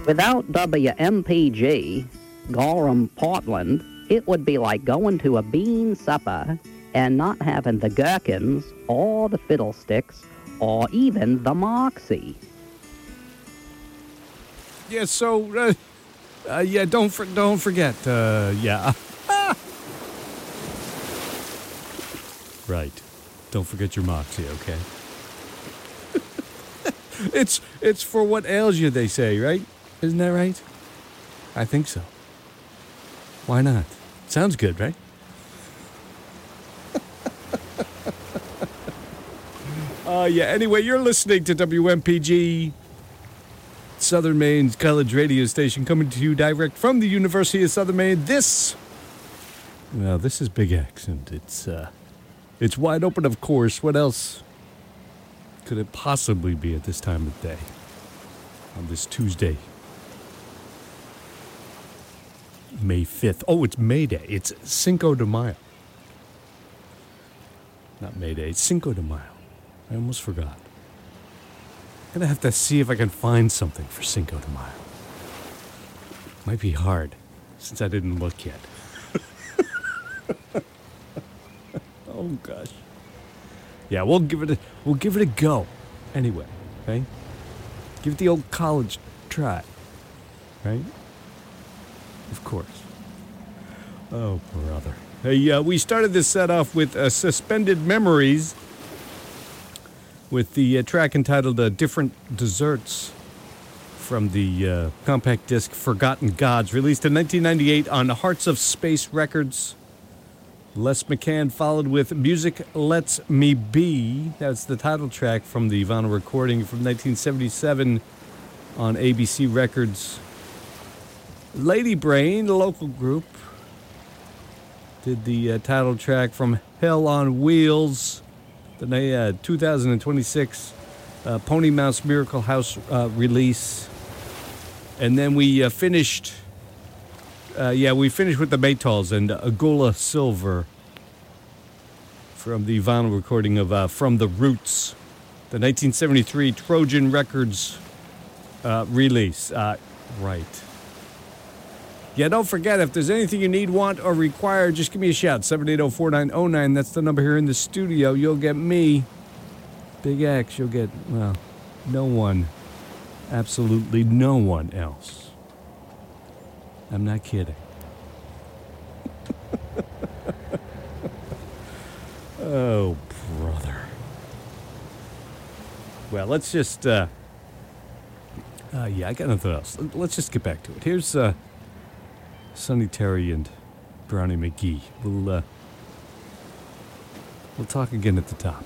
Without WMPG, Gorham, Portland, it would be like going to a bean supper and not having the gherkins or the fiddlesticks or even the moxie. Yeah, so, don't forget, yeah. Right. Don't forget your moxie, okay? It's for what ails you, they say, right? Isn't that right? I think so. Why not? Sounds good, right? Yeah, anyway, you're listening to WMPG, Southern Maine's college radio station, coming to you direct from the University of Southern Maine. This is Big X, and it's wide open, of course. What else could it possibly be at this time of day on this Tuesday, May 5th? Oh, it's May Day. It's Cinco de Mayo. Not May Day, it's Cinco de Mayo. I almost forgot. I'm gonna have to see if I can find something for Cinco de Mayo. Might be hard, since I didn't look yet. Oh gosh. Yeah, we'll give it a go. Anyway, okay? Give it the old college try. Right? Of course. Oh, brother. Hey, we started this set off with Suspended Memories with the track entitled Different Desserts from the compact disc Forgotten Gods, released in 1998 on Hearts of Space Records. Les McCann followed with Music Lets Me Be. That's the title track from the vinyl recording from 1977 on ABC Records. Lady Brain, the local group, did the title track from Hell on Wheels, the 2026 Pony Mouse Miracle House release. And then we finished with the Maytals and Agula Silver from the vinyl recording of From the Roots, the 1973 Trojan Records release. Right. Yeah, don't forget, if there's anything you need, want, or require, just give me a shout. 780-4909. That's the number here in the studio. You'll get me, Big X. You'll get, well, no one. Absolutely no one else. I'm not kidding. Oh, brother. Well, let's just, I got nothing else. Let's just get back to it. Here's, Sonny Terry and Brownie McGee. We'll talk again at the top.